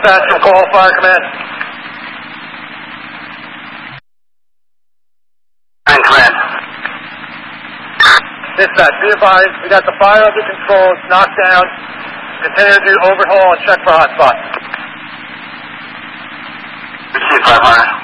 Dispatch from Coral Fire Command. Command. Dispatch, be advised, we got the fire under control, it's knocked down. Continue to do overhaul and check for hot spots. Receive 500.